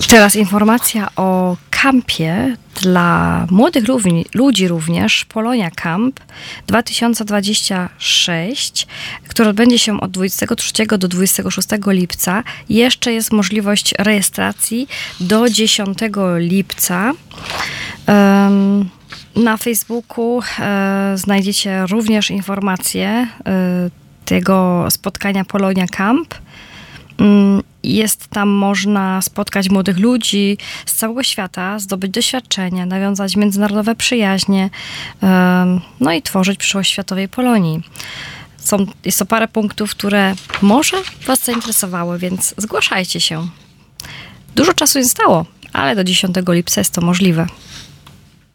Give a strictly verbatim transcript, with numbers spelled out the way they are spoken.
Teraz informacja o kampie dla młodych równi, ludzi również, Polonia Camp dwa tysiące dwudziesty szósty, który odbędzie się od dwudziestego trzeciego do dwudziestego szóstego lipca. Jeszcze jest możliwość rejestracji do dziesiątego lipca. Um, na Facebooku e, znajdziecie również informacje e, tego spotkania Polonia Camp. Jest tam można spotkać młodych ludzi z całego świata, zdobyć doświadczenia, nawiązać międzynarodowe przyjaźnie, no i tworzyć przyszłość światowej Polonii. Są, jest to parę punktów, które może was zainteresowały, więc zgłaszajcie się. Dużo czasu nie zostało, ale do dziesiątego lipca jest to możliwe.